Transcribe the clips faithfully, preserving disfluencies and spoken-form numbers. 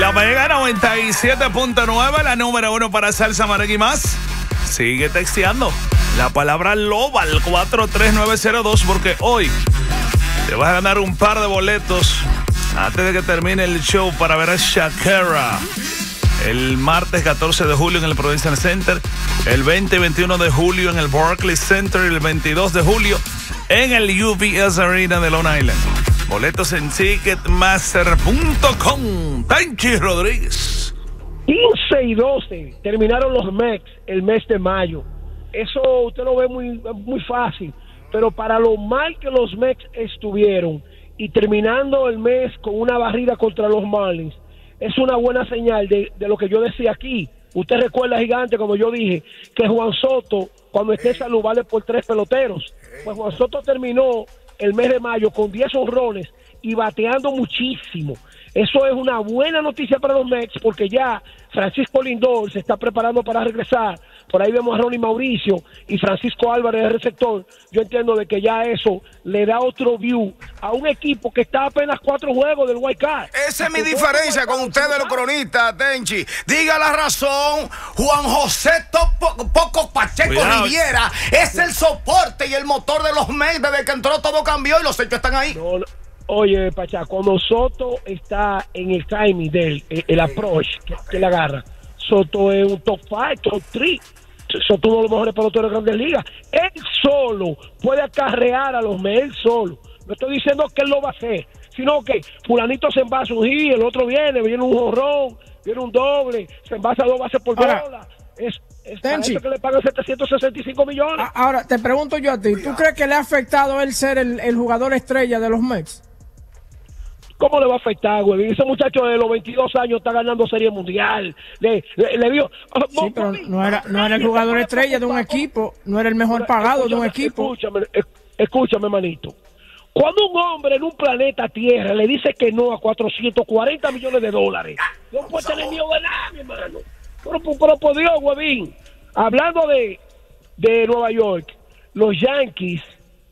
La Mega noventa y siete punto nueve, la número uno para salsa, merengue y más. Sigue texteando la palabra loba al cuatro tres nueve cero dos porque hoy te vas a ganar un par de boletos antes de que termine el show para ver a Shakira el martes catorce de julio en el Prudential Center, el veinte y veintiuno de julio en el Barclays Center y el veintidós de julio en el U B S Arena de Long Island. Boletos en ticketmaster punto com. Tenchi Rodríguez. quince y doce terminaron los Mex el mes de mayo. Eso usted lo ve muy, muy fácil, pero para lo mal que los Mex estuvieron y terminando el mes con una barrida contra los Marlins, es una buena señal de, de lo que yo decía aquí. Usted recuerda, Gigante, como yo dije, que Juan Soto, cuando esté salud, vale por tres peloteros. Pues Juan Soto terminó el mes de mayo con diez honrones y bateando muchísimo. Eso es una buena noticia para los Mets porque ya Francisco Lindor se está preparando para regresar. Por ahí vemos a Ronnie Mauricio y Francisco Álvarez, el receptor. Yo entiendo de que ya eso le da otro view a un equipo que está apenas cuatro juegos del Wild Card. Esa es mi diferencia con ustedes los cronistas, Tenchi. Diga la razón. Juan José Topo, Poco Pacheco Cuidado. Riviera es el soporte y el motor de los Mets. Desde que entró todo cambió y los hechos están ahí. No, no. Oye, Pachá, cuando Soto está en el timing del el, el approach que, que le agarra, Soto es un top cinco, top tres. Soto uno de los mejores peloteros de Grandes Ligas. Él solo puede acarrear a los Mets, él solo. No estoy diciendo que él lo va a hacer, sino que fulanito se envasa un hit, el otro viene, viene un jorrón, viene un doble, se envasa dos bases por Ahora, bola. Es, es Tenchi, para eso que le pagan setecientos sesenta y cinco millones. Ahora, te pregunto yo a ti, ¿tú crees que le ha afectado él ser el, el jugador estrella de los Mets? ¿Cómo le va a afectar, güey? Ese muchacho de los veintidós años está ganando Serie Mundial. Le, le, le dio... Sí, pero no era, no era el jugador estrella de un equipo, no era el mejor pagado de un equipo. Escúchame, escúchame, manito. Cuando un hombre en un planeta Tierra le dice que no a cuatrocientos cuarenta millones de dólares, no puede tener miedo de nada, mi hermano. Pero, pero por Dios, huevín. Hablando de, de Nueva York, los Yankees,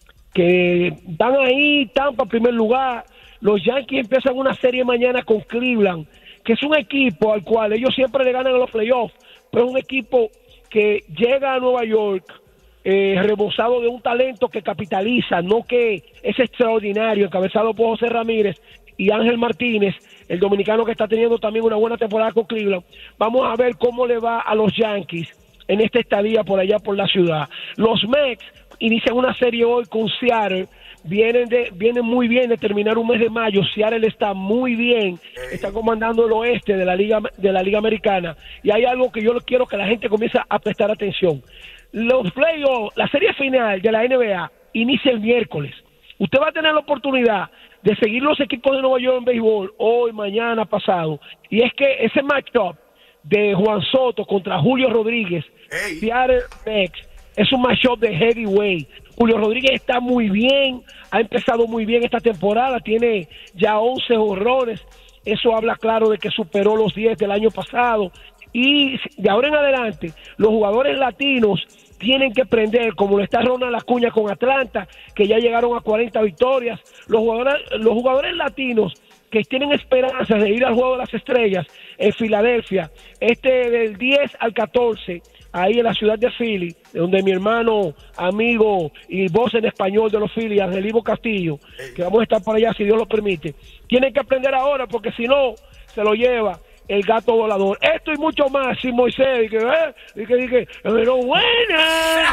que están ahí, Tampa en primer lugar. Los Yankees empiezan una serie mañana con Cleveland, que es un equipo al cual ellos siempre le ganan en los playoffs, pero es un equipo que llega a Nueva York eh, rebosado de un talento que capitaliza, no que es extraordinario, encabezado por José Ramírez y Ángel Martínez, el dominicano que está teniendo también una buena temporada con Cleveland. Vamos a ver cómo le va a los Yankees en esta estadía por allá por la ciudad. Los Mets inician una serie hoy con Seattle. Vienen, de, vienen muy bien de terminar un mes de mayo. Seattle está muy bien, está comandando el oeste de la liga de la liga americana, y hay algo que yo quiero que la gente comience a prestar atención. Los playoffs, la serie final de la N B A inicia el miércoles. Usted va a tener la oportunidad de seguir los equipos de Nueva York en béisbol hoy, mañana, pasado, y es que ese matchup de Juan Soto contra Julio Rodríguez, hey. Seattle Mets, es un matchup de heavyweight. Julio Rodríguez está muy bien, ha empezado muy bien esta temporada, tiene ya once jonrones, eso habla claro de que superó los diez del año pasado, y de ahora en adelante los jugadores latinos tienen que prender, como lo está Ronald Acuña con Atlanta, que ya llegaron a cuarenta victorias, los jugadores, los jugadores latinos que tienen esperanzas de ir al Juego de las Estrellas en Filadelfia, este del diez al catorce, ahí en la ciudad de Philly, donde mi hermano, amigo y voz en español de los Phillies, Angelivo Castillo, que vamos a estar por allá si Dios lo permite, tienen que aprender ahora porque si no, se lo lleva el gato volador. Esto y mucho más sin Moisés, y que, eh, y que, y que, pero buena.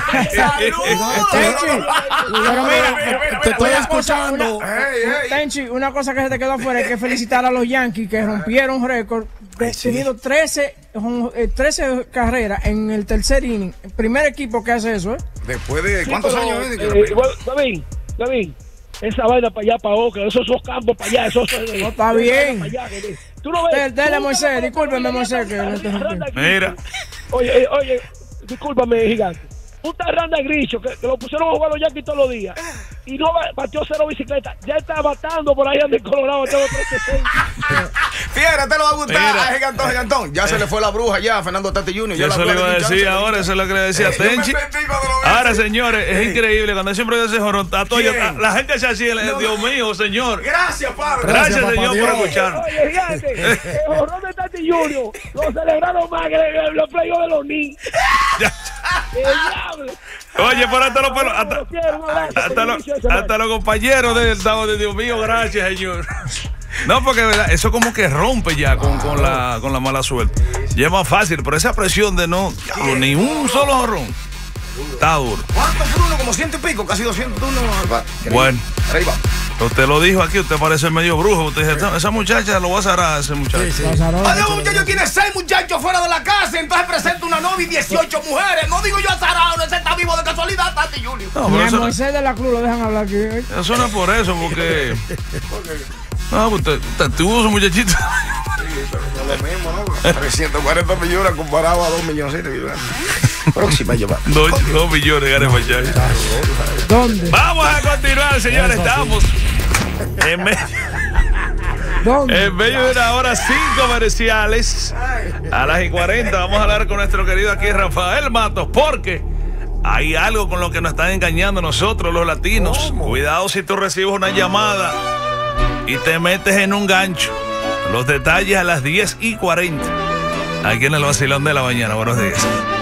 Pero mira, te estoy escuchando. Tenchi, una cosa que se te quedó afuera, hay que felicitar a los Yankees que rompieron récord, teniendo trece, trece carreras en el tercer inning. El primer equipo que hace eso, ¿eh? Después de Sí, cuántos pero, años es. Eh, David, David, esa vaina para allá, para Oca, esos esos campos para allá, esos. No, está bien. Allá, tú no ves. Dale, Moisés, discúlpeme, Moisés, que no te rompí. Mira. Oye, eh, oye, discúlpame, Gigante. un tarrán de Gricho que, que lo pusieron a jugar los Yankees todos los días y no batió cero bicicleta, ya está batando por ahí en Colorado, tengo trescientos sesenta. Fíjate, te lo va a gustar a Gigantón, Gigantón. Ya se le fue la bruja ya a Fernando Tati junior Yo eso le iba a decir ahora, eso es lo que le decía a Tenchi. Ahora, señores, es increíble, cuando siempre dice jorontato, la gente se hacía, Dios mío, señor. Gracias, padre. Gracias, señor, por escucharnos. Oye, gigante, el jorrón de Tati junior lo celebraron más que los playoffs de los Knicks. El diablo. Oye, pero hasta los pelos, hasta, hasta, los, hasta los compañeros del sábado de Dios mío, gracias, señor. No, porque ¿verdad? Eso como que rompe ya con, con, la, con la mala suerte. Ya es más fácil, pero esa presión de no, ni un solo jorrón, está duro. ¿Cuánto por uno? Como ciento y pico, casi doscientos uno. Bueno, usted lo dijo aquí, usted parece medio brujo. Usted dice, esa muchacha lo va a zarar, ese muchacho. Sí, sí. Adiós, muchacho tiene seis muchachos fuera de la casa, entonces presenta una novia y dieciocho mujeres. No digo yo azarado, ese está vivo de casualidad, Tati Junior. No, pero eso, Moisés de la Cruz lo dejan hablar aquí. ¿eh? Eso no es por eso, porque... No, usted, usted tuvo su muchachito. Sí, pero no es lo mismo, ¿no? trescientos cuarenta millones comparado a dos millones. Próxima llevar. Dos, dos millones, gane Pachai. ¿Dónde? Vamos a continuar, señores. Estamos en medio, ¿Dónde? en medio de una hora sin comerciales. A las y cuarenta vamos a hablar con nuestro querido aquí Rafael Matos, porque hay algo con lo que nos están engañando nosotros los latinos. ¿Cómo? Cuidado si tú recibes una llamada y te metes en un gancho. Los detalles a las diez y cuarenta. Aquí en el vacilón de la mañana. Buenos días.